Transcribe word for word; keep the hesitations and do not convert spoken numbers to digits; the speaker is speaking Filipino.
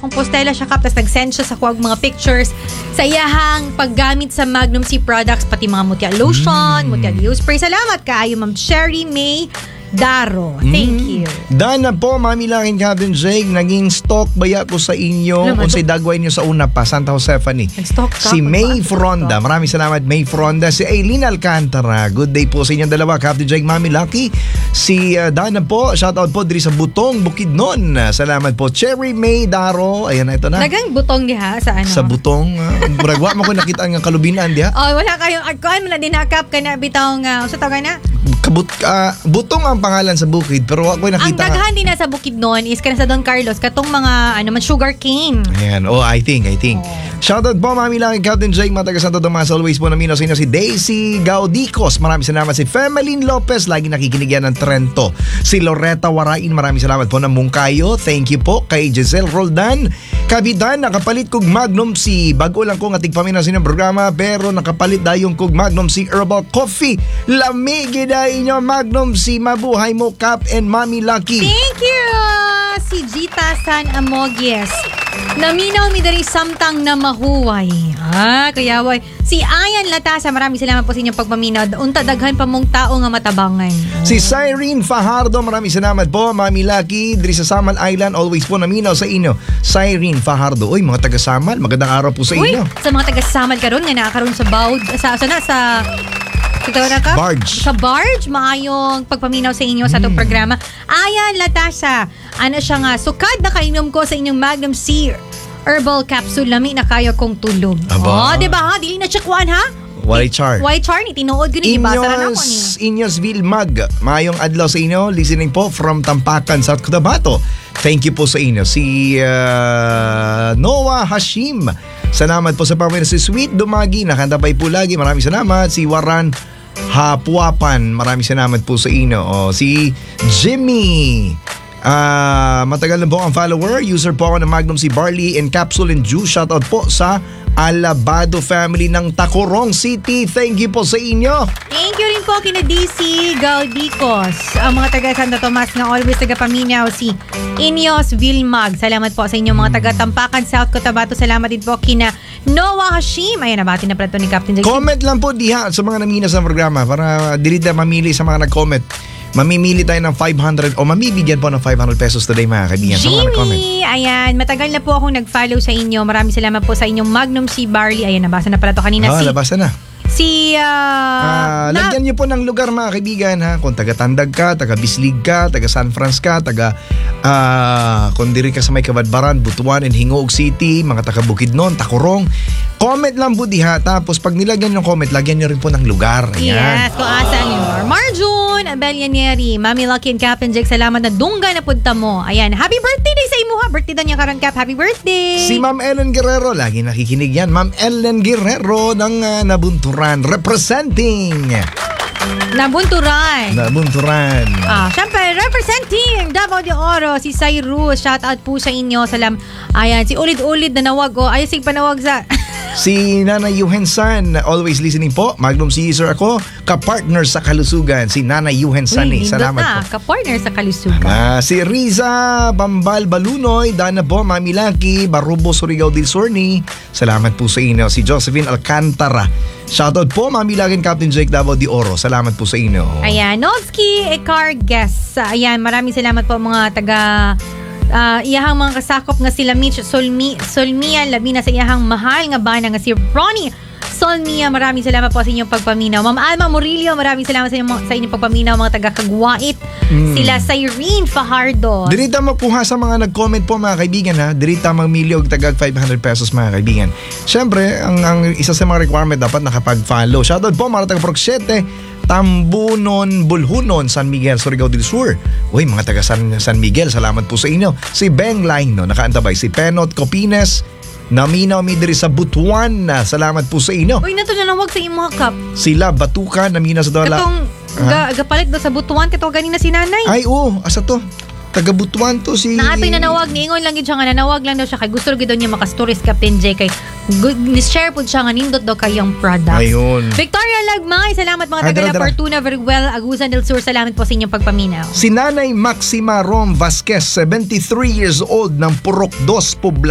Compostela siya kap, tapos nag-send siya sa kuwag mga pictures sa iyahang paggamit sa Magnum C products, pati mga mutya lotion, mm. mutya dew spray. Salamat kaayo, Ma'am Cherry May Daro. Thank mm. you. Dana po, Mami Lakin, Captain Jake, naging stock baya ko sa inyo kung say dagway niyo sa una pa, Santa Josephanie. Nag-stock ka? Si May Fronda. Maraming salamat, May Fronda. Si Aileen Alcantara. Good day po sa inyong dalawa, Captain Jake, Mami Lucky. Si uh, Dana po, shoutout po diri sa Butong, Bukidnon. Salamat po. Cherry May Daro. Ayan na, ito na. Nagang butong diha sa ano? Sa Butong. Uh, Buragwa mo ko nakita ang kalubinan diha. Oh, wala kayong agkuan mo na dinakap ka na bitong uh, sa tawag na? Kabut, uh, Butong ang pangalan sa bukid, pero ako nakita. Ang daghan din na sa Bukidnon is kana sa Don Carlos katong mga ano man sugar cane. Ayan. Oh, I think, I think. Oh. Shoutout po, Mami Lang, Captain Jake, mga taga Santo Tomas. Always po namin sa inyo si Daisy Gaudicos. Maraming salamat. Si Femeline Lopez, lagi nakikinig yan ng Trento. Si Loretta Warain, maraming salamat po ng Mungkayo. Thank you po kay Giselle Roldan. Kabitan, nakapalit kog Magnum si bago lang ko nga tigpamina sa inyong programa, pero nakapalit dayong kog Magnum si Herbal Coffee. Lamigi na inyo Magnum si mabuhay mo, Cap and Mami Lucky. Thank you! Si Gita San Amogies. Naminaw mi dari samtang na mahuway. Ah, kaya way. Si Ayan Latasa, maraming salamat po sa inyong pagpaminaw. Unta daghan pa mong tao nga matabangan. Oh. Si Cyrene Fajardo, maraming salamat po, Mami Lucky. Diri sa Samal Island, always po naminaw sa inyo. Cyrene Fajardo. Uy, mga taga Samal, magandang araw po sa Uy, inyo. Sa mga taga Samal karon nga nakakaroon sa Baud, sa sa na sa na ka? Barge. Sa barge, maayong pagpaminaw sa inyo sa itong mm. programa. Ayan, Latasa. Ano siya nga, sukad na kainom ko sa inyong Magnum C Herbal Capsule. Lami na kaya kong tulog. Aba. Oh, diba ha? Dili na siya kuhan ha? Why char? Why char? Ni tinuod ko ni ibasa na ako ni. Inyos Vilmag. Mayong adlaw sa inyo. Listening po from Tampakan, South Cotabato. Thank you po sa inyo. Si uh, Noah Hashim. Salamat po sa pamilya. Si Sweet Dumagi. Nakantabay po lagi. Maraming salamat. Si Waran Hapuapan. Maraming salamat po sa inyo. O, si Jimmy. Uh, matagal na po ang follower. User po ako ng Magnum C Barley and Capsule and Juice. Shoutout po sa Alabado family ng Tacorong City. Thank you po sa inyo. Thank you rin po kina D C Gaudicos. Ang mga taga Santo Tomas na always taga-paminaw, si Inyos Vilmag. Salamat po sa inyo mga taga Tampakan, South Cotabato. Salamat din po kina Noah Hashim. Ayun, nabati na pala ito ni Captain Jackson. Comment lang po diha sa mga namina sa programa para dili na mamili sa mga nag-comment. Mamimili tayo ng five hundred o mamibigyan po ng five hundred pesos today, mga kaibigan. Jimmy, ayan, matagal na po akong nag-follow sa inyo. Maraming salamat po sa inyong Magnum C Barley. Ayan, nabasa na pala to kanina. Ah, si, nabasa na. Si, uh, uh, na- lagyan niyo po ng lugar, mga kaibigan, ha? Kung taga-Tandag ka, taga-Bislig ka, taga-San Franz ka, taga, uh, kung diri ka sa may Kabadbaran, Butuan and Hingoog City, mga taga-Bukidnon, Tacorong. Comment lang po diha. Tapos pag nilagyan ng comment, lagyan niyo rin po ng lugar. Ayan. Yes, kung asa ang lugar. Marjun Abelianeri, Mami Lucky and Captain Jake, salamat na dungga na punta mo. Ayan, happy birthday day sa imo ha. Birthday daw niya karon, Cap. Happy birthday. Si Ma'am Ellen Guerrero, lagi nakikinig yan. Ma'am Ellen Guerrero ng uh, Nabunturan, representing Nabunturan. Nabunturan. Ah, syempre, representing Davao de Oro, si Cyrus. Shout out po sa inyo. Salam. Ayan, si Ulid-Ulid na nawag. Oh, ayos yung panawag sa... Si Nanay Yuhensan, always listening po. Magnum C Sir ako, kapartner sa kalusugan. Si Nanay Yuhensan. Uy, salamat na, po. kapartner sa kalusugan. Ah, si Riza Bambal Balunoy, Dana po, Mami Lucky, Barubo Surigao del Sorni. Salamat po sa inyo. Si Josephine Alcantara. Shoutout po, Mami Lucky and Captain Jake Davao de Oro. Salamat po sa inyo. Ayan, Novski Ekar Guest. Ayan, maraming salamat po mga taga... Uh, iyahang mga kasakop nga sila Mitch Solmi, Solmia, labi na sa iyahang mahal nga bana nga si Ronnie Solmia. Maraming salamat po sa inyong pagpaminaw. Ma'am Alma Murillo, maraming salamat sa inyong, sa inyong pagpaminaw, mga taga-Kagwait. Mm. Sila Cyrene Fajardo. Dirita makuha sa mga nag-comment po, mga kaibigan, ha. Dirita magmiliog tagag five hundred pesos, mga kaibigan. Siyempre, ang, ang isa sa mga requirement dapat nakapag-follow. Shoutout po mga taga-Proxete, Tambunon, Bulhunon, San Miguel, Surigao del Sur. Uy, mga taga San, San Miguel, salamat po sa inyo. Si Beng Line, no, nakaantabay. Si Penot Copines, naminaw mi diri sa Butuan. Salamat po sa inyo. Uy, nato na nawag sa imo kap. Sila Batuka, naminaw sa Dala. Katong ga, gapalit do sa Butuan, kato ganina si nanay. Ay, oo, asa to? Taga Butuan to si... Naatoy nanawag, niingon lang yun siya nga, nanawag lang daw siya kay gusto rin daw niya makastories Captain J kay share po siya nga nindot daw kayong products. Ayun. Victoria Lagmay, salamat mga taga La Fortuna, very well. Agusan del Sur, salamat po sa inyong pagpaminaw. Si Nanay Maxima Rom Vasquez, seventy-three years old ng Purok dos, Poblacion.